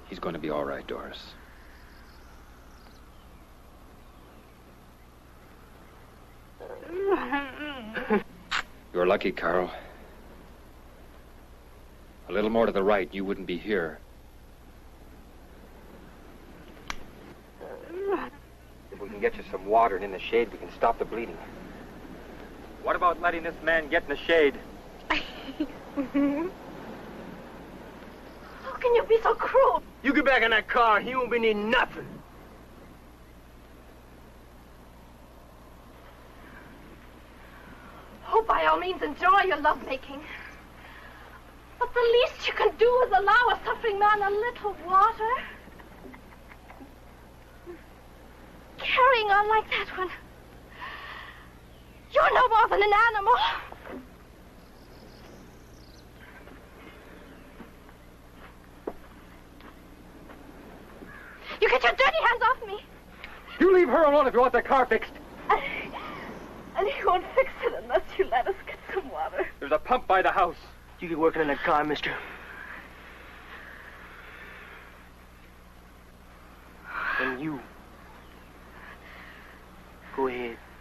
He's going to be all right, Doris. You're lucky, Carl. A little more to the right, you wouldn't be here. If we can get you some water and in the shade, we can stop the bleeding. What about letting this man get in the shade? How can you be so cruel? You get back in that car, he won't be needing nothing. Oh, by all means, enjoy your lovemaking. But the least you can do is allow a suffering man a little water. Carrying on like that when you're no more than an animal. You get your dirty hands off me. You leave her alone if you want that car fixed. And he won't fix it unless you let us get some water. There's a pump by the house. You get working in that car, mister. Then you. Go ahead.